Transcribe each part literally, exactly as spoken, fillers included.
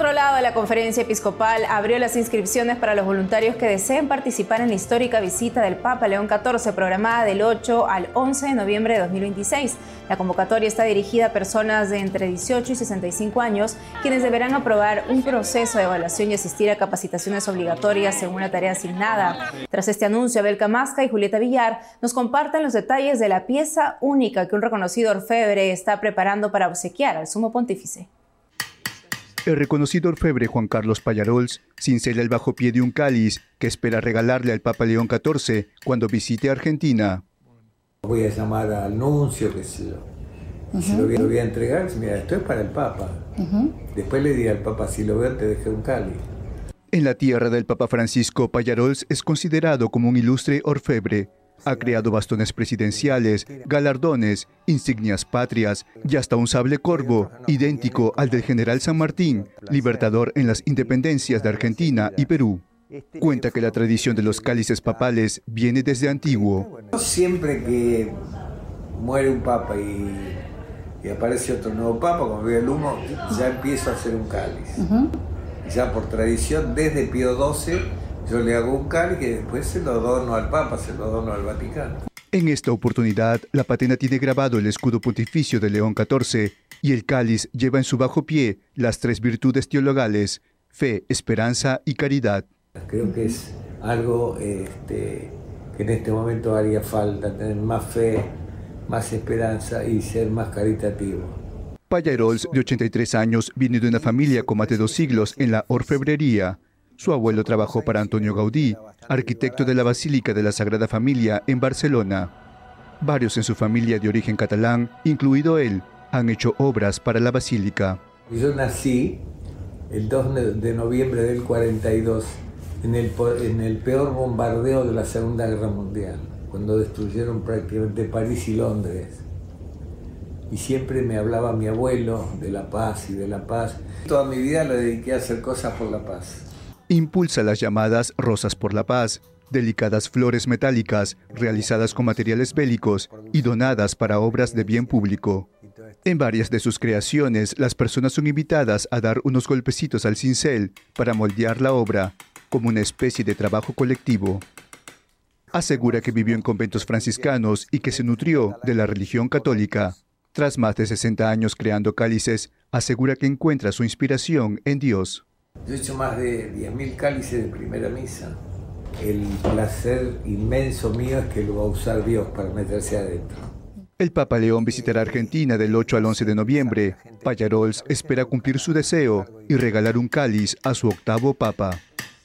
otro lado, la Conferencia Episcopal abrió las inscripciones para los voluntarios que deseen participar en la histórica visita del Papa León catorce, programada del ocho al once de noviembre de dos mil veintiséis. La convocatoria está dirigida a personas de entre dieciocho y sesenta y cinco años, quienes deberán aprobar un proceso de evaluación y asistir a capacitaciones obligatorias según una tarea asignada. Tras este anuncio, Abel Camasca y Julieta Villar nos comparten los detalles de la pieza única que un reconocido orfebre está preparando para obsequiar al Sumo Pontífice. El reconocido orfebre Juan Carlos Pallarols cincela el bajo pie de un cáliz que espera regalarle al Papa León catorce cuando visite Argentina. Voy a llamar al nuncio, que se lo, uh-huh. se lo, voy, lo voy a entregar. Mira, esto es para el Papa. Uh-huh. Después le diré al Papa, si lo veo, te dejé un cáliz. En la tierra del Papa Francisco, Pallarols es considerado como un ilustre orfebre. Ha creado bastones presidenciales, galardones, insignias patrias y hasta un sable corvo, idéntico al del general San Martín, libertador en las independencias de Argentina y Perú. Cuenta que la tradición de los cálices papales viene desde antiguo. Siempre que muere un papa y, y aparece otro nuevo papa, cuando veo el humo, ya empiezo a hacer un cáliz. Uh-huh. Ya por tradición, desde Pío doce, yo le hago un cáliz que después se lo dono al Papa, se lo dono al Vaticano. En esta oportunidad, la patena tiene grabado el escudo pontificio de León catorce y el cáliz lleva en su bajo pie las tres virtudes teologales: fe, esperanza y caridad. Creo que es algo este, que en este momento haría falta, tener más fe, más esperanza y ser más caritativo. Pallarols, de ochenta y tres años, viene de una familia con más de dos siglos en la orfebrería. Su abuelo trabajó para Antonio Gaudí, arquitecto de la Basílica de la Sagrada Familia en Barcelona. Varios en su familia de origen catalán, incluido él, han hecho obras para la Basílica. Yo nací el dos de noviembre del cuarenta y dos, en el, en el peor bombardeo de la Segunda Guerra Mundial, cuando destruyeron prácticamente París y Londres. Y siempre me hablaba mi abuelo de la paz y de la paz. Toda mi vida la dediqué a hacer cosas por la paz. Impulsa las llamadas Rosas por la Paz, delicadas flores metálicas realizadas con materiales bélicos y donadas para obras de bien público. En varias de sus creaciones, las personas son invitadas a dar unos golpecitos al cincel para moldear la obra, como una especie de trabajo colectivo. Asegura que vivió en conventos franciscanos y que se nutrió de la religión católica. Tras más de sesenta años creando cálices, asegura que encuentra su inspiración en Dios. Yo he hecho más de diez mil cálices de primera misa. El placer inmenso mío es que lo va a usar Dios para meterse adentro. El Papa León visitará Argentina del ocho al once de noviembre. Pallarols espera cumplir su deseo y regalar un cáliz a su octavo Papa.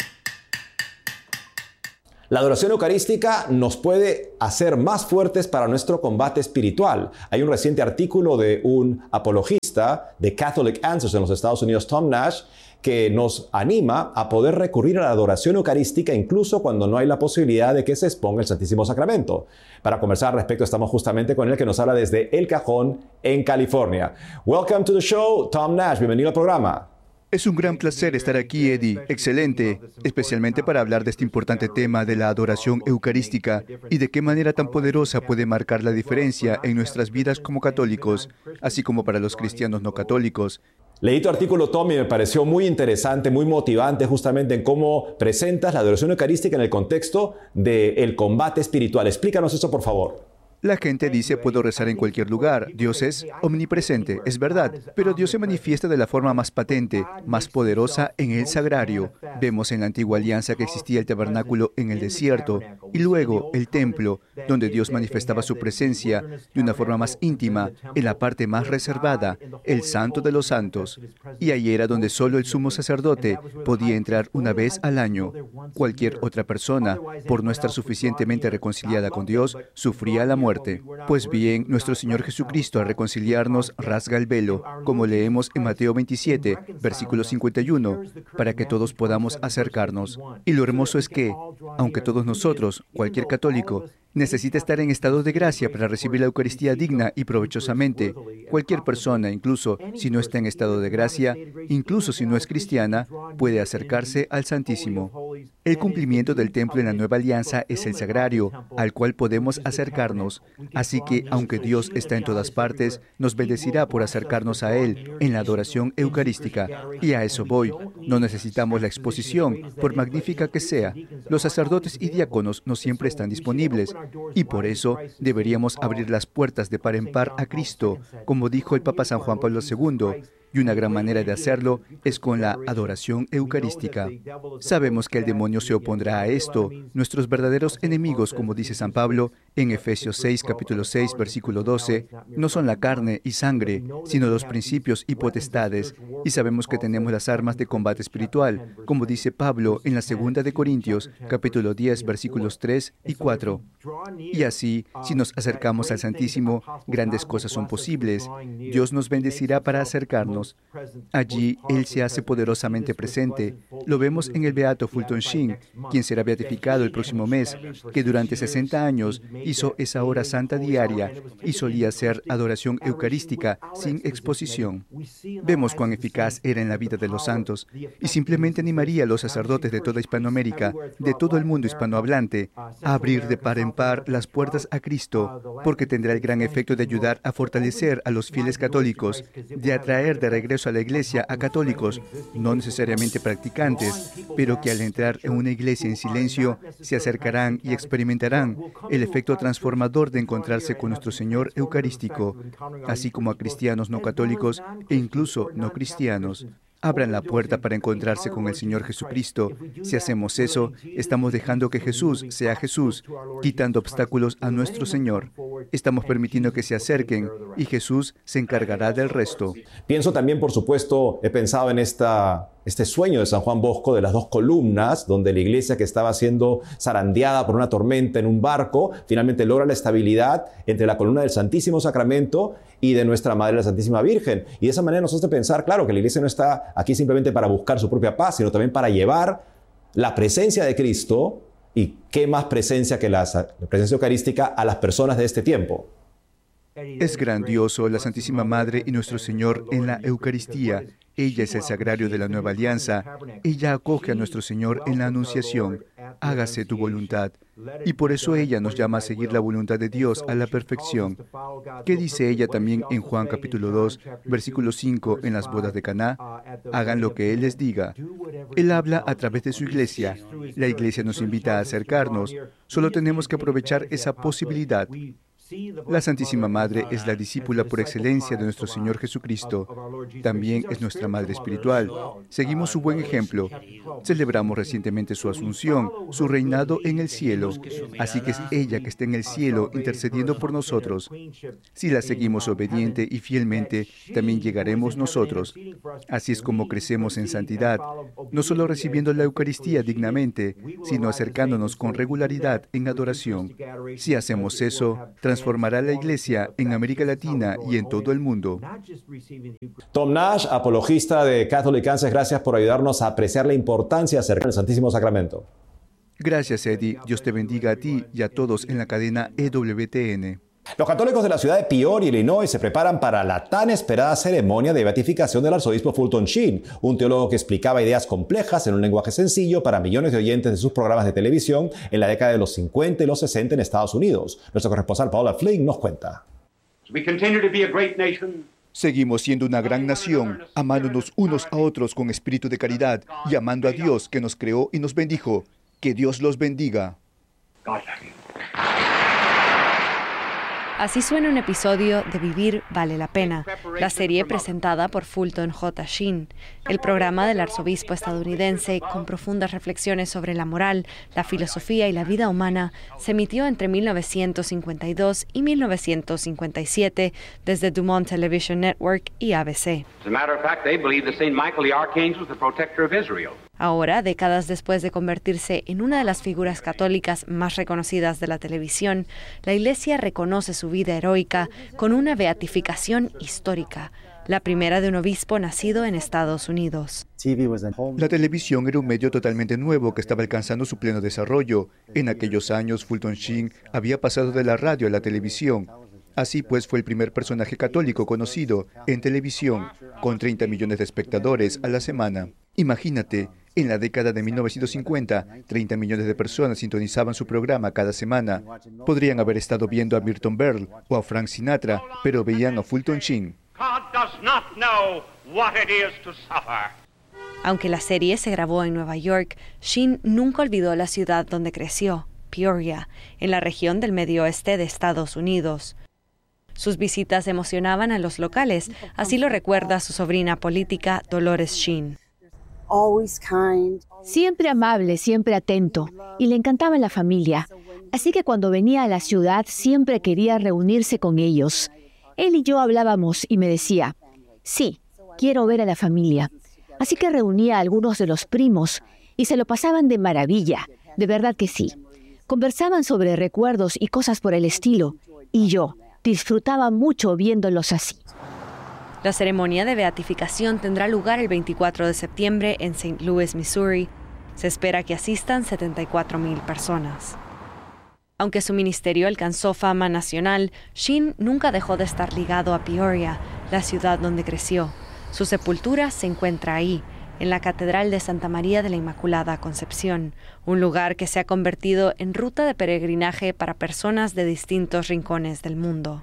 La adoración eucarística nos puede hacer más fuertes para nuestro combate espiritual. Hay un reciente artículo de un apologista de Catholic Answers en los Estados Unidos, Tom Nash, que nos anima a poder recurrir a la adoración eucarística incluso cuando no hay la posibilidad de que se exponga el Santísimo Sacramento. Para conversar al respecto estamos justamente con él, que nos habla desde El Cajón, en California. Welcome to the show, Tom Nash. Bienvenido al programa. Es un gran placer estar aquí, Eddie. Excelente, especialmente para hablar de este importante tema de la adoración eucarística y de qué manera tan poderosa puede marcar la diferencia en nuestras vidas como católicos, así como para los cristianos no católicos. Leí tu artículo, Tom, y me pareció muy interesante, muy motivante justamente en cómo presentas la adoración eucarística en el contexto del combate espiritual. Explícanos eso, por favor. La gente dice, puedo rezar en cualquier lugar. Dios es omnipresente, es verdad, pero Dios se manifiesta de la forma más patente, más poderosa en el sagrario. Vemos en la antigua alianza que existía el tabernáculo en el desierto y luego el templo, donde Dios manifestaba su presencia de una forma más íntima en la parte más reservada, el Santo de los Santos. Y ahí era donde solo el sumo sacerdote podía entrar una vez al año. Cualquier otra persona, por no estar suficientemente reconciliada con Dios, sufría la muerte. Pues bien, nuestro Señor Jesucristo, al reconciliarnos, rasga el velo, como leemos en Mateo veintisiete, versículo cincuenta y uno, para que todos podamos acercarnos. Y lo hermoso es que, aunque todos nosotros, cualquier católico, necesita estar en estado de gracia para recibir la Eucaristía digna y provechosamente, cualquier persona, incluso si no está en estado de gracia, incluso si no es cristiana, puede acercarse al Santísimo. El cumplimiento del templo en la nueva alianza es el sagrario, al cual podemos acercarnos. Así que, aunque Dios está en todas partes, nos bendecirá por acercarnos a Él en la adoración eucarística. Y a eso voy. No necesitamos la exposición, por magnífica que sea. Los sacerdotes y diáconos no siempre están disponibles. Y por eso deberíamos abrir las puertas de par en par a Cristo, como dijo el Papa San Juan Pablo segundo. Y una gran manera de hacerlo es con la adoración eucarística. Sabemos que el demonio se opondrá a esto. Nuestros verdaderos enemigos, como dice San Pablo en Efesios seis, capítulo seis, versículo doce, no son la carne y sangre, sino los principios y potestades. Y sabemos que tenemos las armas de combate espiritual, como dice Pablo en la segunda de Corintios, capítulo diez, versículos tres y cuatro. Y así, si nos acercamos al Santísimo, grandes cosas son posibles. Dios nos bendecirá para acercarnos. Allí, Él se hace poderosamente presente. Lo vemos en el beato Fulton Sheen, quien será beatificado el próximo mes, que durante sesenta años hizo esa hora santa diaria y solía hacer adoración eucarística sin exposición. Vemos cuán eficaz era en la vida de los santos y simplemente animaría a los sacerdotes de toda Hispanoamérica, de todo el mundo hispanohablante, a abrir de par en par las puertas a Cristo, porque tendrá el gran efecto de ayudar a fortalecer a los fieles católicos, de atraer de regreso a la iglesia a católicos, no necesariamente practicantes, pero que al entrar en una iglesia en silencio se acercarán y experimentarán el efecto transformador de encontrarse con nuestro Señor Eucarístico, así como a cristianos no católicos e incluso no cristianos. Abran la puerta para encontrarse con el Señor Jesucristo. Si hacemos eso, estamos dejando que Jesús sea Jesús, quitando obstáculos a nuestro Señor. Estamos permitiendo que se acerquen y Jesús se encargará del resto. Pienso también, por supuesto, he pensado en esta, este sueño de San Juan Bosco de las dos columnas, donde la iglesia que estaba siendo zarandeada por una tormenta en un barco, finalmente logra la estabilidad entre la columna del Santísimo Sacramento y de nuestra Madre la Santísima Virgen. Y de esa manera nos hace pensar, claro, que la iglesia no está aquí simplemente para buscar su propia paz, sino también para llevar la presencia de Cristo, y qué más presencia que la, la presencia eucarística, a las personas de este tiempo. Es grandioso la Santísima Madre y nuestro Señor en la Eucaristía. Ella es el sagrario de la nueva alianza. Ella acoge a nuestro Señor en la Anunciación. Hágase tu voluntad. Y por eso ella nos llama a seguir la voluntad de Dios a la perfección. ¿Qué dice ella también en Juan capítulo dos, versículo cinco, en las bodas de Caná? Hagan lo que Él les diga. Él habla a través de su iglesia. La iglesia nos invita a acercarnos. Solo tenemos que aprovechar esa posibilidad. La Santísima Madre es la discípula por excelencia de nuestro Señor Jesucristo. También es nuestra Madre espiritual. Seguimos su buen ejemplo. Celebramos recientemente su asunción, su reinado en el cielo. Así que es ella que está en el cielo intercediendo por nosotros. Si la seguimos obediente y fielmente, también llegaremos nosotros. Así es como crecemos en santidad, no solo recibiendo la Eucaristía dignamente, sino acercándonos con regularidad en adoración. Si hacemos eso, transformará la Iglesia en América Latina y en todo el mundo. Tom Nash, apologista de Catholic Answers, gracias por ayudarnos a apreciar la importancia de acercar el Santísimo Sacramento. Gracias, Eddie. Dios te bendiga a ti y a todos en la cadena E W T N. Los católicos de la ciudad de Peoria, Illinois, se preparan para la tan esperada ceremonia de beatificación del arzobispo Fulton Sheen, un teólogo que explicaba ideas complejas en un lenguaje sencillo para millones de oyentes de sus programas de televisión en la década de los cincuenta y los sesenta en Estados Unidos. Nuestro corresponsal Paola Flynn nos cuenta. Seguimos siendo una gran nación, amándonos unos a otros con espíritu de caridad y amando a Dios que nos creó y nos bendijo. Que Dios los bendiga. Así suena un episodio de Vivir vale la pena, la serie presentada por Fulton J. Sheen, el programa del arzobispo estadounidense con profundas reflexiones sobre la moral, la filosofía y la vida humana, se emitió entre mil novecientos cincuenta y dos y mil novecientos cincuenta y siete desde Dumont Television Network y A B C. Ahora, décadas después de convertirse en una de las figuras católicas más reconocidas de la televisión, la Iglesia reconoce su vida heroica con una beatificación histórica, la primera de un obispo nacido en Estados Unidos. La televisión era un medio totalmente nuevo que estaba alcanzando su pleno desarrollo. En aquellos años, Fulton Sheen había pasado de la radio a la televisión. Así pues, fue el primer personaje católico conocido en televisión, con treinta millones de espectadores a la semana. Imagínate, En la década de mil novecientos cincuenta, treinta millones de personas sintonizaban su programa cada semana. Podrían haber estado viendo a Milton Berle o a Frank Sinatra, pero veían a Fulton Sheen. Aunque la serie se grabó en Nueva York, Sheen nunca olvidó la ciudad donde creció, Peoria, en la región del medio oeste de Estados Unidos. Sus visitas emocionaban a los locales, así lo recuerda su sobrina política Dolores Sheen. Siempre amable, siempre atento, y le encantaba la familia. Así que cuando venía a la ciudad siempre quería reunirse con ellos. Él y yo hablábamos y me decía, sí, quiero ver a la familia. Así que reunía a algunos de los primos y se lo pasaban de maravilla, de verdad que sí. Conversaban sobre recuerdos y cosas por el estilo, y yo disfrutaba mucho viéndolos así. La ceremonia de beatificación tendrá lugar el veinticuatro de septiembre en Saint Louis, Missouri. Se espera que asistan setenta y cuatro mil personas. Aunque su ministerio alcanzó fama nacional, Sheen nunca dejó de estar ligado a Peoria, la ciudad donde creció. Su sepultura se encuentra ahí, en la Catedral de Santa María de la Inmaculada Concepción, un lugar que se ha convertido en ruta de peregrinaje para personas de distintos rincones del mundo.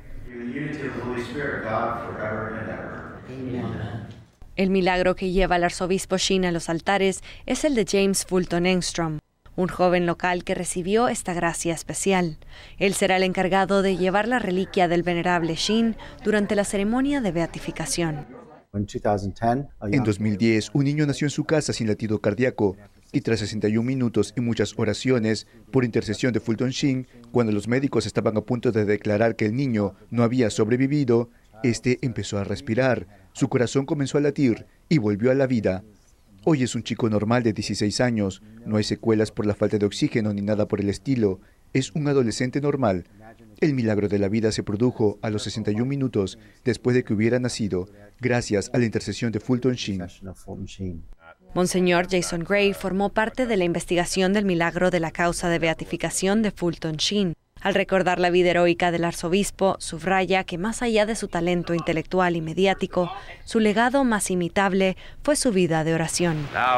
El milagro que lleva al arzobispo Sheen a los altares es el de James Fulton Engstrom, un joven local que recibió esta gracia especial. Él será el encargado de llevar la reliquia del venerable Sheen durante la ceremonia de beatificación. En dos mil diez, un niño nació en su casa sin latido cardíaco y tras sesenta y un minutos y muchas oraciones por intercesión de Fulton Sheen, cuando los médicos estaban a punto de declarar que el niño no había sobrevivido, este empezó a respirar, su corazón comenzó a latir y volvió a la vida. Hoy es un chico normal de dieciséis años, no hay secuelas por la falta de oxígeno ni nada por el estilo, es un adolescente normal. El milagro de la vida se produjo a los sesenta y un minutos después de que hubiera nacido, gracias a la intercesión de Fulton Sheen. Monseñor Jason Gray formó parte de la investigación del milagro de la causa de beatificación de Fulton Sheen. Al recordar la vida heroica del arzobispo, subraya que más allá de su talento intelectual y mediático, su legado más imitable fue su vida de oración.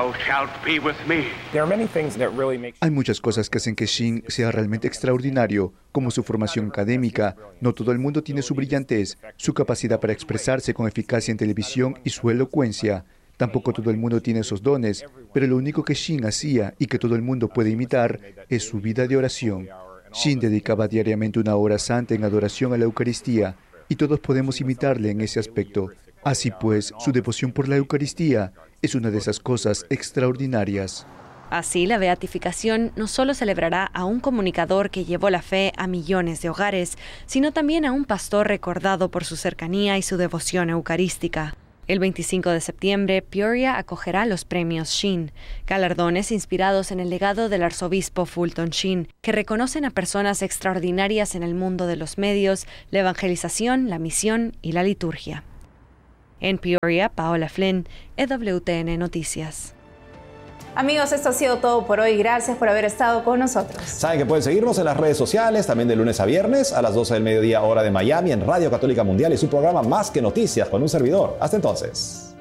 Hay muchas cosas que hacen que Sheen sea realmente extraordinario, como su formación académica. No todo el mundo tiene su brillantez, su capacidad para expresarse con eficacia en televisión y su elocuencia. Tampoco todo el mundo tiene esos dones, pero lo único que Sheen hacía y que todo el mundo puede imitar es su vida de oración. Sheen dedicaba diariamente una hora santa en adoración a la Eucaristía, y todos podemos imitarle en ese aspecto. Así pues, su devoción por la Eucaristía es una de esas cosas extraordinarias. Así, la beatificación no solo celebrará a un comunicador que llevó la fe a millones de hogares, sino también a un pastor recordado por su cercanía y su devoción eucarística. El veinticinco de septiembre, Peoria acogerá los premios Sheen, galardones inspirados en el legado del arzobispo Fulton Sheen, que reconocen a personas extraordinarias en el mundo de los medios, la evangelización, la misión y la liturgia. En Peoria, Paola Flynn, E W T N Noticias. Amigos, esto ha sido todo por hoy. Gracias por haber estado con nosotros. Saben que pueden seguirnos en las redes sociales, también de lunes a viernes a las doce del mediodía hora de Miami en Radio Católica Mundial y su programa Más que Noticias con un servidor. Hasta entonces.